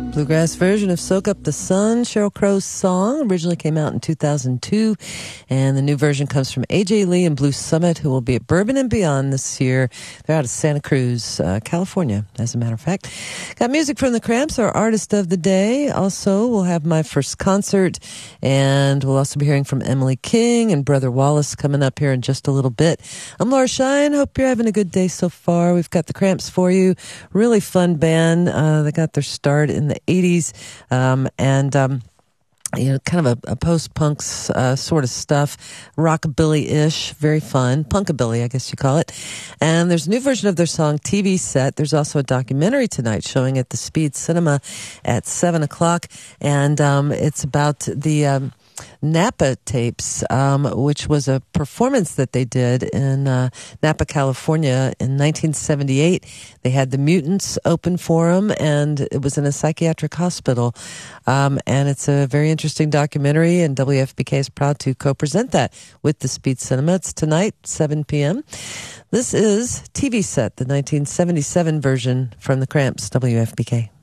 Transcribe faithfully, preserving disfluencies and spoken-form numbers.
Bluegrass version of Soak Up the Sun, Sheryl Crow's song. Originally came out in two thousand two, and the new version comes from A J Lee and Blue Summit, who will be at Bourbon and Beyond this year. They're out of Santa Cruz, uh, California, as a matter of fact. Got music from the Cramps, our artist of the day. Also, we'll have My First Concert, and we'll also be hearing from Emily King and Brother Wallace coming up here in just a little bit. I'm Laura Shine. Hope you're having a good day so far. We've got the Cramps for you. Really fun band. Uh, they got their start in the eighties, um, and, um, you know, kind of a, a post-punk uh, sort of stuff, rockabilly-ish, very fun, punkabilly, I guess you call it. And there's a new version of their song, T V Set. There's also a documentary tonight showing at the Speed Cinema at seven o'clock, and um, it's about the um, Napa tapes, um, which was a performance that they did in uh, Napa, California in nineteen seventy-eight. They had the Mutants open for them, and it was in a psychiatric hospital. Um, and it's a very interesting documentary, and W F B K is proud to co-present that with the Speed Cinema. It's tonight, seven p.m. This is T V Set, the nineteen seventy-seven version from the Cramps, W F B K.